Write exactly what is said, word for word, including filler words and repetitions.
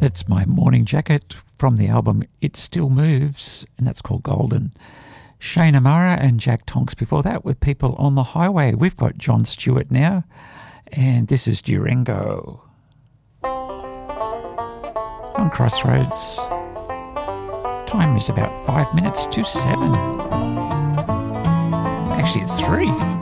That's my morning jacket from the album It Still Moves, and that's called Golden. Shane Amara and Jack Tonks before that with People on the Highway. We've got John Stewart now, and this is Durango. On Crossroads, time is about five minutes to seven. Actually, it's three.